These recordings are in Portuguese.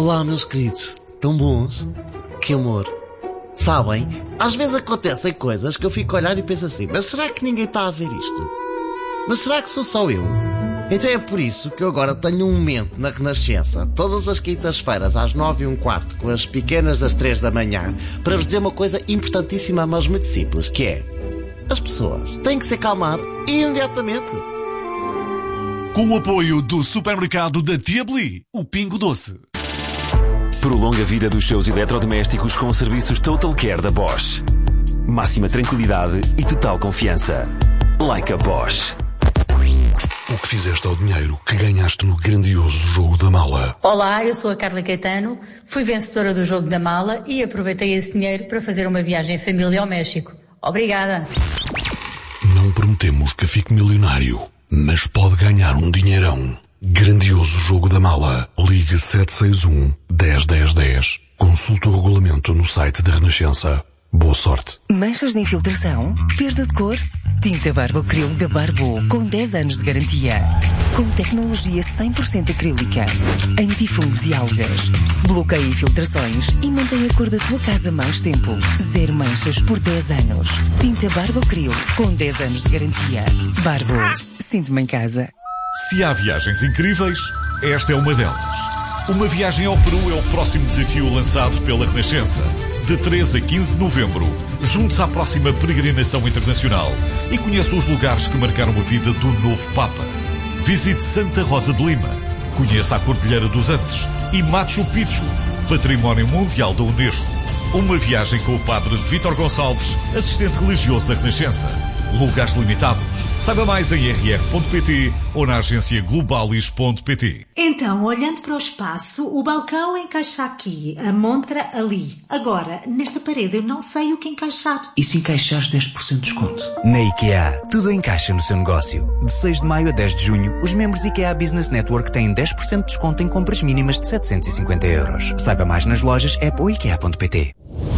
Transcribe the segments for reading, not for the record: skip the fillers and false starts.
Olá, meus queridos. Tão bons? Que amor. Sabem, às vezes acontecem coisas que eu fico a olhar e penso assim, mas será que ninguém está a ver isto? Mas será que sou só eu? Então é por isso que eu agora tenho um momento na Renascença, todas as quintas-feiras às 9h15, com as pequenas das 3 da manhã, para vos dizer uma coisa importantíssima, mas muito simples, que é: as pessoas têm que se acalmar imediatamente. Com o apoio do supermercado da Tia Beli, o Pingo Doce. Prolonga a vida dos seus eletrodomésticos com serviços Total Care da Bosch. Máxima tranquilidade e total confiança. Like a Bosch. O que fizeste ao dinheiro que ganhaste no grandioso jogo da mala? Olá, eu sou a Carla Caetano, fui vencedora do jogo da mala e aproveitei esse dinheiro para fazer uma viagem em família ao México. Obrigada. Não prometemos que fique milionário, mas pode ganhar um dinheirão. Grandioso jogo da mala. Ligue 761 10 10 10. Consulte o regulamento no site da Renascença. Boa sorte. Manchas de infiltração? Perda de cor? Tinta Barbo Acryl da Barbo, com 10 anos de garantia. Com tecnologia 100% acrílica. Antifungos e algas. Bloqueia infiltrações e mantém a cor da tua casa mais tempo. 0 manchas por 10 anos. Tinta Barbo Acryl, com 10 anos de garantia. Barbo, sinto-me em casa. Se há viagens incríveis, esta é uma delas. Uma viagem ao Peru é o próximo desafio lançado pela Renascença. De 13 a 15 de novembro, junte-se à próxima peregrinação internacional e conheça os lugares que marcaram a vida do novo Papa. Visite Santa Rosa de Lima, conheça a Cordilheira dos Andes e Machu Picchu, Património Mundial da Unesco. Uma viagem com o Padre Vítor Gonçalves, assistente religioso da Renascença. Lugares limitados. Saiba mais em rr.pt ou na agência globalis.pt. Então, olhando para o espaço, o balcão encaixa aqui, a montra ali. Agora, nesta parede eu não sei o que encaixar. E se encaixares 10% de desconto? Na IKEA, tudo encaixa no seu negócio. De 6 de maio a 10 de junho, os membros IKEA Business Network têm 10% de desconto em compras mínimas de 750 euros. Saiba mais nas lojas, app ou ikea.pt.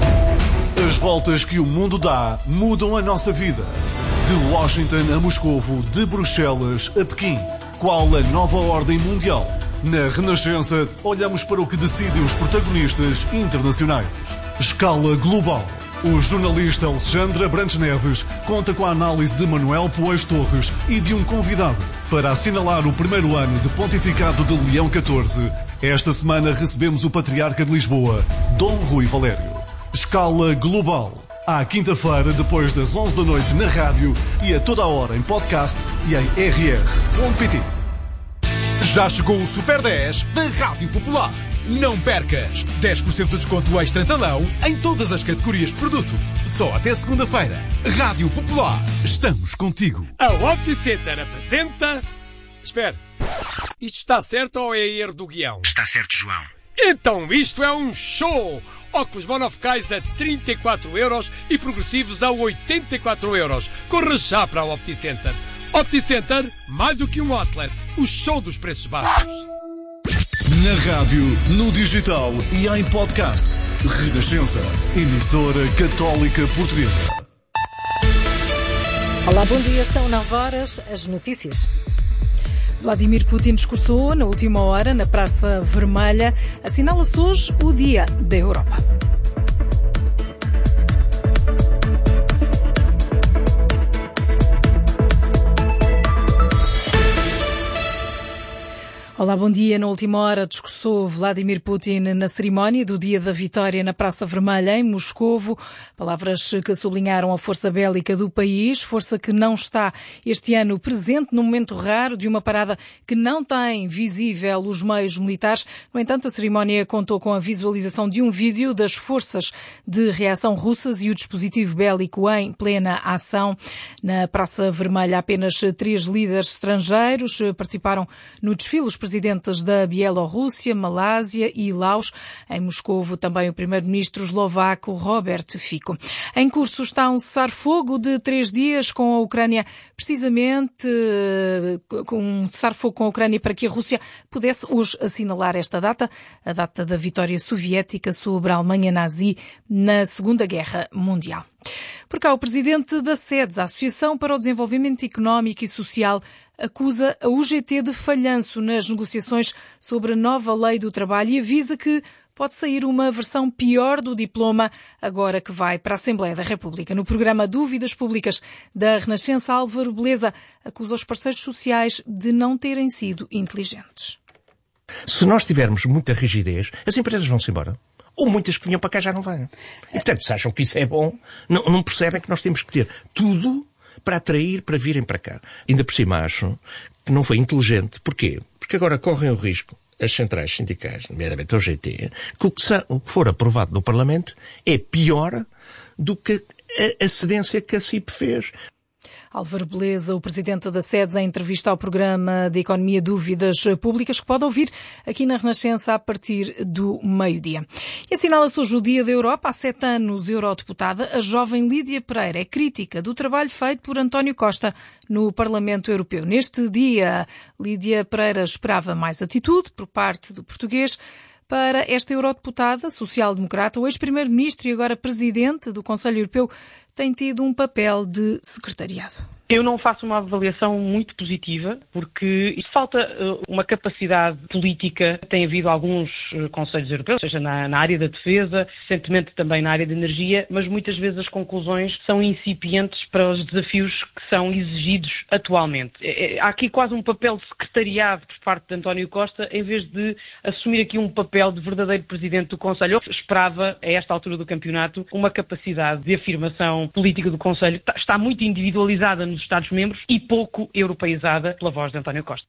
As voltas que o mundo dá mudam a nossa vida. De Washington a Moscovo, de Bruxelas a Pequim. Qual a nova ordem mundial? Na Renascença, olhamos para o que decidem os protagonistas internacionais. Escala global. O jornalista Alexandre Abrantes Neves conta com a análise de Manuel Poés Torres e de um convidado para assinalar o primeiro ano de pontificado de Leão XIV. Esta semana recebemos o Patriarca de Lisboa, Dom Rui Valério. Escala global. À quinta-feira, depois das 11 da noite na rádio e a toda a hora em podcast e em rr.pt. Já chegou o Super 10 da Rádio Popular. Não percas! 10% de desconto extra talão em todas as categorias de produto. Só até segunda-feira. Rádio Popular. Estamos contigo. A OptiCenter apresenta... Espera. Isto está certo ou é erro do guião? Está certo, João. Então isto é um show! Óculos monofocais a 34 euros e progressivos a 84 euros. Corra já para a OptiCenter. OptiCenter, mais do que um outlet. O show dos preços baixos. Na rádio, no digital e em podcast. Renascença, emissora católica portuguesa. Olá, bom dia. São 9 horas, as notícias. Vladimir Putin discursou na última hora na Praça Vermelha. Assinala-se hoje o Dia da Europa. Olá, bom dia. Na última hora discursou Vladimir Putin na cerimónia do Dia da Vitória na Praça Vermelha, em Moscovo. Palavras que sublinharam a força bélica do país, força que não está este ano presente num momento raro de uma parada que não tem visível os meios militares. No entanto, a cerimónia contou com a visualização de um vídeo das forças de reação russas e o dispositivo bélico em plena ação. Na Praça Vermelha, apenas 3 líderes estrangeiros participaram no desfile. Os presidentes da Bielorrússia, Malásia e Laos. Em Moscovo, também o primeiro-ministro eslovaco Robert Fico. Em curso está um cessar-fogo de 3 dias com a Ucrânia, precisamente com um cessar-fogo com a Ucrânia para que a Rússia pudesse hoje assinalar esta data, a data da vitória soviética sobre a Alemanha nazi na Segunda Guerra Mundial. Por cá, o presidente da SEDES, a Associação para o Desenvolvimento Económico e Social, acusa a UGT de falhanço nas negociações sobre a nova lei do trabalho e avisa que pode sair uma versão pior do diploma agora que vai para a Assembleia da República. No programa Dúvidas Públicas da Renascença, Álvaro Beleza acusa os parceiros sociais de não terem sido inteligentes. Se nós tivermos muita rigidez, as empresas vão-se embora. Ou muitas que vinham para cá já não vêm. E, portanto, se acham que isso é bom, não percebem que nós temos que ter tudo para atrair, para virem para cá. Ainda por cima acho que não foi inteligente. Porquê? Porque agora correm o risco as centrais sindicais, nomeadamente a UGT, que o que for aprovado no Parlamento é pior do que a cedência que a CIP fez. Álvaro Beleza, o presidente da SEDES, em entrevista ao programa de Economia Dúvidas Públicas, que pode ouvir aqui na Renascença a partir do meio-dia. E assinala-se hoje o Dia da Europa. Há 7 anos, eurodeputada, a jovem Lídia Pereira é crítica do trabalho feito por António Costa no Parlamento Europeu. Neste dia, Lídia Pereira esperava mais atitude por parte do português. Para esta eurodeputada social-democrata, o ex-primeiro-ministro e agora presidente do Conselho Europeu tem tido um papel de secretariado. Eu não faço uma avaliação muito positiva, porque falta uma capacidade política. Tem havido alguns conselhos europeus, seja na área da defesa, recentemente também na área da energia, mas muitas vezes as conclusões são incipientes para os desafios que são exigidos atualmente. Há aqui quase um papel de secretariado por parte de António Costa, em vez de assumir aqui um papel de verdadeiro presidente do Conselho. Eu esperava, a esta altura do campeonato, uma capacidade de afirmação política do Conselho. Está muito individualizada nos Estados-membros e pouco europeizada pela voz de António Costa.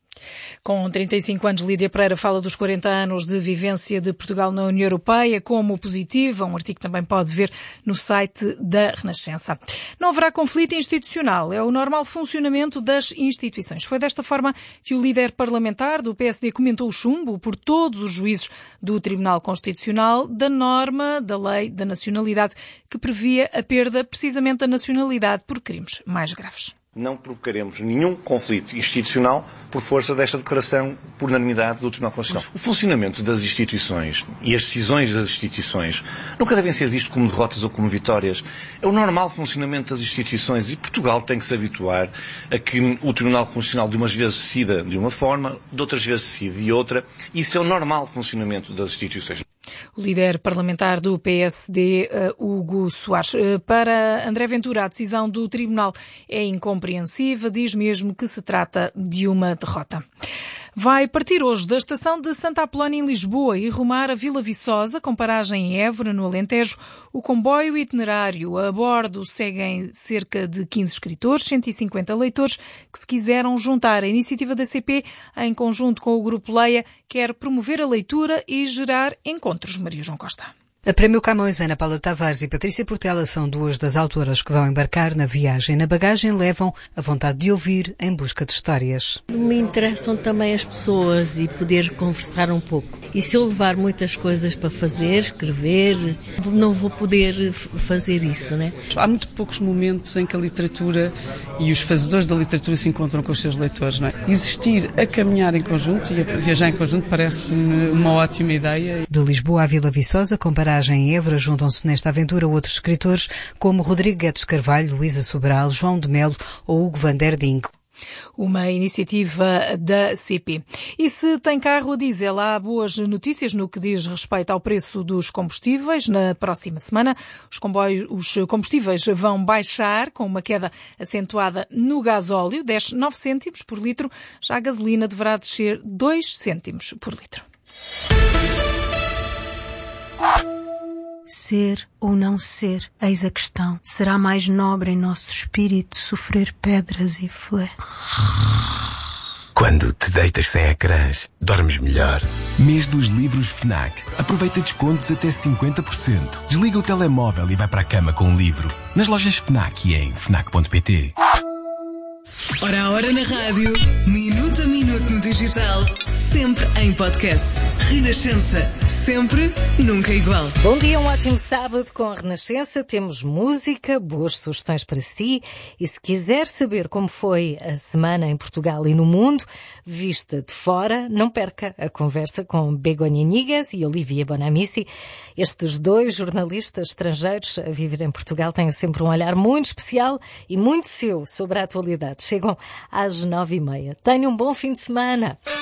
Com 35 anos, Lídia Pereira fala dos 40 anos de vivência de Portugal na União Europeia como positiva, um artigo que também pode ver no site da Renascença. Não haverá conflito institucional, é o normal funcionamento das instituições. Foi desta forma que o líder parlamentar do PSD comentou o chumbo por todos os juízes do Tribunal Constitucional da norma da lei da nacionalidade que previa a perda precisamente da nacionalidade por crimes mais graves. Não provocaremos nenhum conflito institucional por força desta declaração por unanimidade do Tribunal Constitucional. O funcionamento das instituições e as decisões das instituições nunca devem ser vistos como derrotas ou como vitórias. É o normal funcionamento das instituições e Portugal tem que se habituar a que o Tribunal Constitucional de umas vezes decida de uma forma, de outras vezes decide de outra. Isso é o normal funcionamento das instituições. O líder parlamentar do PSD, Hugo Soares. Para André Ventura, a decisão do Tribunal é incompreensível, diz mesmo que se trata de uma derrota. Vai partir hoje da estação de Santa Apolónia em Lisboa e rumar a Vila Viçosa, com paragem em Évora, no Alentejo. O comboio itinerário a bordo seguem cerca de 15 escritores, 150 leitores que se quiseram juntar. A iniciativa da CP, em conjunto com o Grupo Leia, quer promover a leitura e gerar encontros. Maria João Costa. A Prémio Camões, Ana Paula Tavares e Patrícia Portela são duas das autoras que vão embarcar na viagem. Na bagagem levam a vontade de ouvir em busca de histórias. Me interessam também as pessoas e poder conversar um pouco. E se eu levar muitas coisas para fazer, escrever, não vou poder fazer isso, né? Há muito poucos momentos em que a literatura e os fazedores da literatura se encontram com os seus leitores, não é? Existir a caminhar em conjunto e a viajar em conjunto parece-me uma ótima ideia. De Lisboa à Vila Viçosa, com paragem em Évora, juntam-se nesta aventura outros escritores como Rodrigo Guedes Carvalho, Luísa Sobral, João de Melo ou Hugo van der Ding. Uma iniciativa da CP. E se tem carro a diesel, há boas notícias no que diz respeito ao preço dos combustíveis. Na próxima semana, os combustíveis vão baixar, com uma queda acentuada no gasóleo, desce 9 cêntimos por litro. Já a gasolina deverá descer 2 cêntimos por litro. Ser ou não ser, eis a questão. Será mais nobre em nosso espírito sofrer pedras e flé. Quando te deitas sem ecrãs, dormes melhor. Mês dos livros FNAC. Aproveita descontos até 50%. Desliga o telemóvel e vai para a cama com um livro. Nas lojas FNAC e em fnac.pt. Hora a hora na rádio, minuto a minuto no digital. sempre em podcast. Renascença. Sempre, nunca igual. Bom dia, um ótimo sábado com a Renascença. Temos música, boas sugestões para si. E se quiser saber como foi a semana em Portugal e no mundo, vista de fora, não perca a conversa com Begoña Nigas e Olivia Bonamici. Estes dois jornalistas estrangeiros a viver em Portugal têm sempre um olhar muito especial e muito seu sobre a atualidade. Chegam às 9h30. Tenham um bom fim de semana.